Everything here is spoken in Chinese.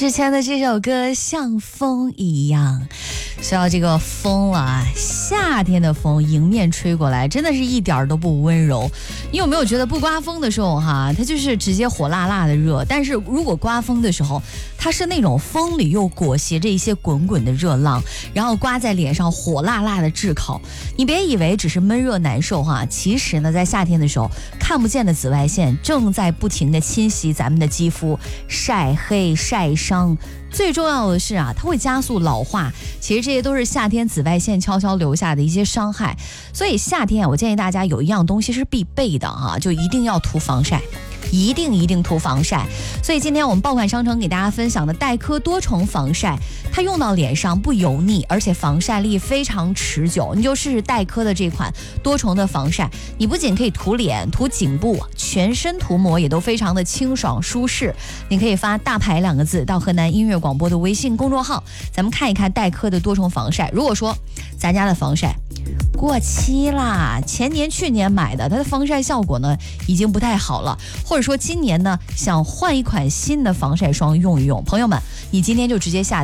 之前的这首歌像风一样，说到这个风啊，夏天的风迎面吹过来，真的是一点都不温柔。你有没有觉得不刮风的时候哈，它就是直接火辣辣的热，但是如果刮风的时候，它是那种风里又裹挟着一些滚滚的热浪，然后刮在脸上火辣辣的炙烤。你别以为只是闷热难受哈，其实呢，在夏天的时候，看不见的紫外线正在不停地侵袭咱们的肌肤，晒黑晒伤。最重要的是啊，它会加速老化。其实这些都是夏天紫外线悄悄留下的一些伤害。所以夏天我建议大家有一样东西是必备的啊，就一定要涂防晒。一定涂防晒。所以今天我们爆款商城给大家分享的黛珂多重防晒，它用到脸上不油腻，而且防晒力非常持久。你就试试黛珂的这款多重的防晒，你不仅可以涂脸、涂颈部，全身涂抹也都非常的清爽舒适。你可以发大牌2个字到河南音乐广播的微信公众号，咱们看一看黛珂的多重防晒。如果说咱家的防晒过期啦，前年去年买的，它的防晒效果呢已经不太好了，或者说今年呢想换一款新的防晒霜用一用，朋友们，你今天就直接下